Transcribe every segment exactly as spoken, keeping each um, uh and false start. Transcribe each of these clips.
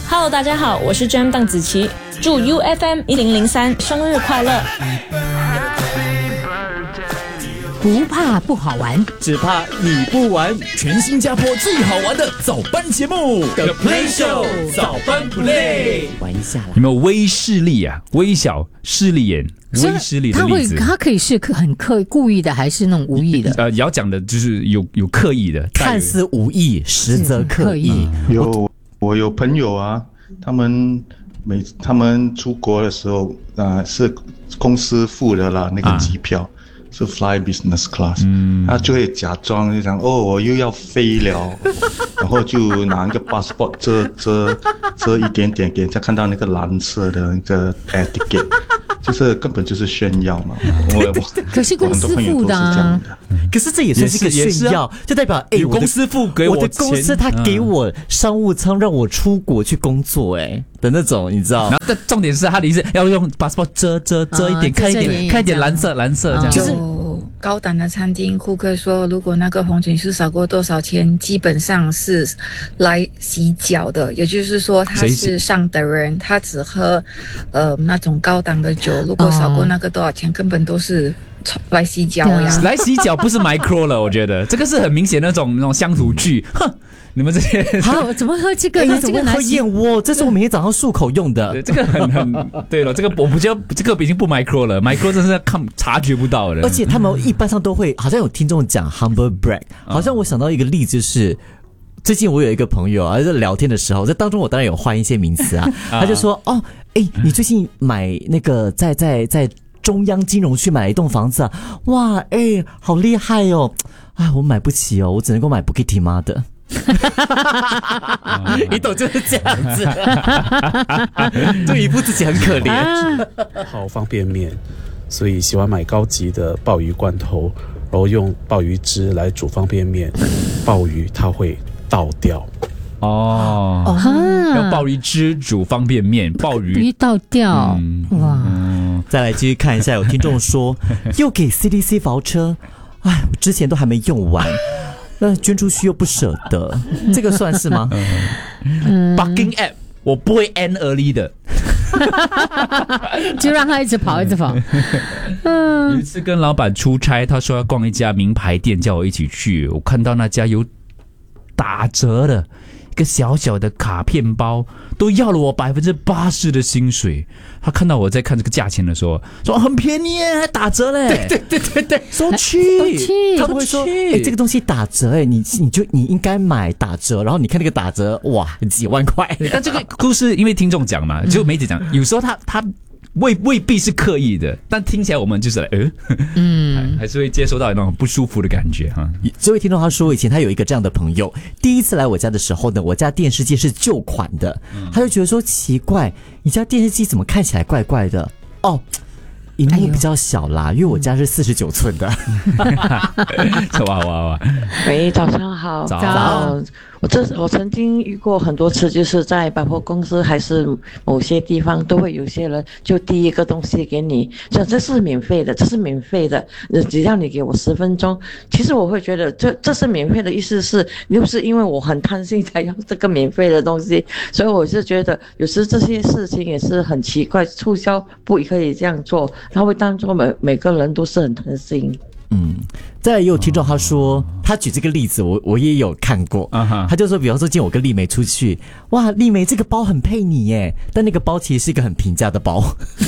Hello， 大家好，我是 Jam 邓紫棋，祝 U F M 一零零三生日快乐。 不怕不好玩， 只怕你不玩。全新加坡最好玩的早班节目 The Play Show 早班 Play， 玩一下啦。 有没有微视力啊？微小视力眼，微视力的例子。 他会，他可以是很刻故意的，还是那种无意的？ 呃，要讲的就是有有刻意的， 看似无意，实则刻意。 有，我有朋友啊，他们每他们出国的时候啊、呃，是公司付的啦，那个机票。啊是 fly business class，嗯，他就会假装就讲哦，我又要飞了，然后就拿一个 passport 遮遮遮一点点，给人家看到那个蓝色的那个 air ticket， 就是根本就是炫耀嘛。我可是公司付的啊， 可是这也算是个炫耀，就代表哎， 有公司付给我我的公司他给我商务舱，让我出国去工作，哎的那种，你知道？ 然后但重点是他的意思要用 passport 遮遮遮一点，看一点看一点蓝色蓝色这样， 就是。高档的餐厅，顾客说，如果那个红酒是少过多少钱，基本上是来洗脚的。也就是说，他是上等人，他只喝呃那种高档的酒，如果少过那个多少钱，根本都是来洗脚呀。 来洗脚不是 micro 了，我觉得这个是很明显那种那种乡土剧，哼。你们这些好怎么喝这个？ 你怎么喝燕窝？这是我每天早上漱口用的。 对，这个很很对了，这个我不觉得这个已经不 micro 了 ，micro 真是看察觉不到的。 而且他们一般上都会，好像有听众讲 humble brag， 好像我想到一个例子是。最近我有一个朋友啊，在聊天的时候，在当中我当然有换一些名词啊，他就说哦，哎，你最近买那个在在在中央金融区买了一栋房子啊，哇，哎，好厉害哦，啊，我买不起哦，我只能够买 Bukit Timah 的。你懂就是这样子，对一副自己很可怜。 好方便面，所以喜欢买高级的鲍鱼罐头，然后用鲍鱼汁来煮方便面，鲍鱼它会倒掉。 哦，用鲍鱼汁煮方便面，鲍鱼倒掉，嗯、哇、 嗯！再来继续看一下，有听众说又给 C D C 房车，哎，我之前都还没用完。那捐出去又不舍得，这个算是吗？ 嗯 Bugging app 我不会 end early 的， 就让他一直跑，一直跑。 嗯，有一次跟老板出差，他说要逛一家名牌店，叫我一起去。我看到那家有打折的一个小小的卡片包，都要了我百分之八十的薪水。他看到我在看这个价钱的时候，说很便宜耶，还打折嘞。 对对对对对， 说去， 他不会说，哎，这个东西打折，哎，你你就你应该买打折，然后你看那个打折，哇，几万块。 但这个故事因为听众讲嘛，就媒体讲，有时候他他。未未必是刻意的，但听起来我们就是来，呃，嗯，还是会接收到那种不舒服的感觉哈。 这位听众他说，以前他有一个这样的朋友，第一次来我家的时候呢，我家电视机是旧款的，嗯、他就觉得说奇怪，你家电视机怎么看起来怪怪的？哦。荧幕比较小啦，哎、因为我家是四十九寸的。 哇哇哇！ 喂，早上好。 早。 早我这我曾经遇过很多次，就是在百货公司还是某些地方，都会有些人就递一个东西给你，说这是免费的，这是免费的，只要你给我十分钟。其实我会觉得这这是免费的意思是，又是因为我很贪心才要这个免费的东西，所以我是觉得有时这些事情也是很奇怪，促销不可以这样做。他会当作每每个人都是很贪心。 嗯，再来也有听众他说，他举这个例子，我我也有看过。Uh-huh. 他就说，比方说今天我跟丽梅出去，哇，丽梅这个包很配你耶，但那个包其实是一个很平价的包。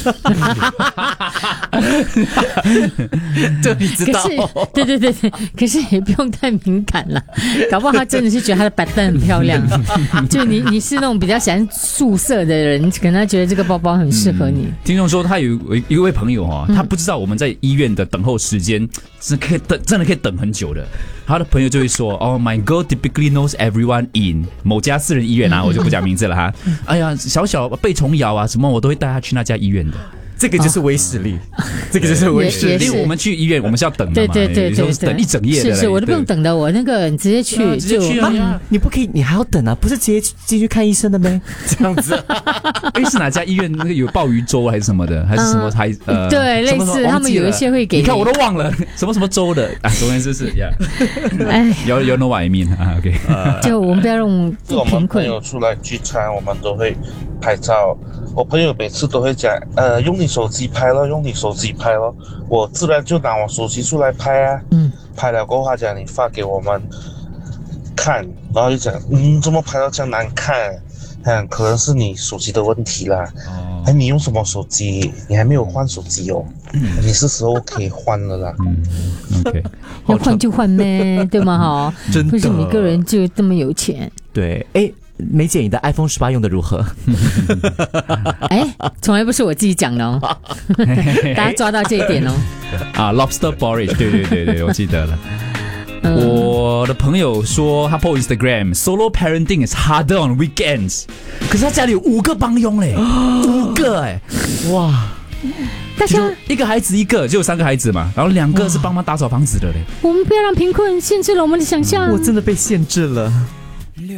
这你知道？ 对对对对，可是也不用太敏感了，搞不好他真的是觉得他的板凳很漂亮。就你你是那种比较喜欢素色的人，可能他觉得这个包包很适合你。 嗯、听众说他有一位朋友哦，他不知道我们在医院的等候时间。是可以等，真的可以等很久的。他的朋友就会说 ，Oh my God, typically knows everyone in 某家私人医院啊，我就不讲名字了哈。哎呀，小小被虫咬啊什么，我都会带他去那家医院的。 这个就是威势力，这个就是威势力。 也是因为我们去医院，我们是要等的对嘛， 对对对对， 等一整夜的。 是是，我都不用等的，我那个你直接去直接就去啊！ 你不可以，你还要等啊，不是直接进去看医生的呗？这样子。 哎，是哪家医院那个有鲍鱼粥还是什么的，还是什么还呃？ 对，类什么什么似他们有一些会给你看我都忘了什么什么粥的啊，总而言之是呀。 哎， you you know what I mean 啊 ？OK， 就我们不要用我们朋贫困。 友出来聚餐，我们都会拍照。我朋友每次都会讲，呃，用你手机拍咯，用你手机拍咯。我自然就拿我手机出来拍啊。 嗯， 拍了过后，他讲你发给我们看，然后就讲，嗯，怎么拍到这样难看？嗯，可能是你手机的问题啦。哦，哎，你用什么手机？你还没有换手机哦。嗯，你是时候可以换了啦。 嗯 ，OK， 要换就换呗，对吗？哈， 真的不是每个人就这么有钱。 对，哎。梅姐，你的 iPhone 十八用的如何？ 哎，从来不是我自己讲的哦，大家抓到这一点哦。 啊 ，Lobster Porridge， 对对对对，我记得了。嗯、我的朋友说，他 po Instagram solo parenting is harder on weekends， 可是他家里有五个帮佣嘞，五个哎，哇！ 大家一个孩子一个，就有三个孩子嘛，然后两个是帮忙打扫房子的嘞。 我们不要让贫困限制了我们的想象。 我真的被限制了。